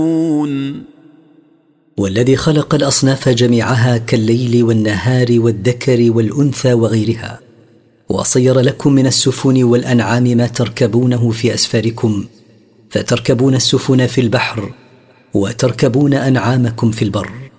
والذي خلق الأصناف جميعها كالليل والنهار والذكر والأنثى وغيرها، وصير لكم من السفن والأنعام ما تركبونه في أسفاركم، فتركبون السفن في البحر وتركبون أنعامكم في البر.